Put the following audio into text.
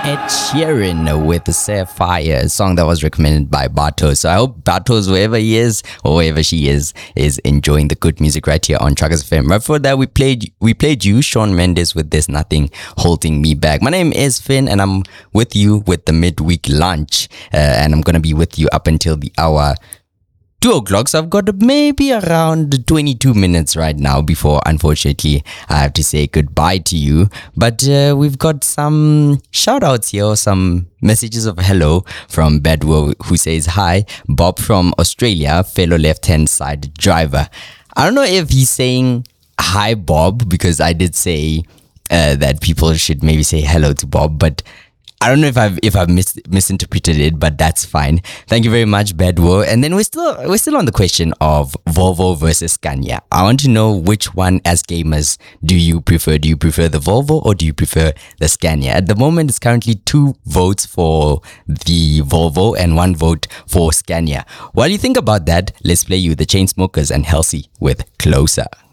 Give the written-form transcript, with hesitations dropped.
Ed Sheeran with Sapphire, a song that was recommended by Bartos. So I hope Bartos, wherever he is or wherever she is enjoying the good music right here on Truckers FM. Right before that, we played you, Shawn Mendes with There's Nothing Holding Me Back. My name is Finn, and I'm with you with the midweek lunch, and I'm gonna be with you up until the hour 2 o'clock, so I've got maybe around 22 minutes right now before, unfortunately, I have to say goodbye to you. But we've got some shout outs here, some messages of hello from Bedwo, who says, "Hi, Bob from Australia, fellow left-hand side driver." I don't know if he's saying hi, Bob, because I did say that people should maybe say hello to Bob, but I don't know if I've misinterpreted it, but that's fine. Thank you very much, Bedwo. And then we're still on the question of Volvo versus Scania. I want to know, which one, as gamers, do you prefer? Do you prefer the Volvo or do you prefer the Scania? At the moment, it's currently 2 votes for the Volvo and 1 vote for Scania. While you think about that, let's play you the Chainsmokers and Halsey with Closer.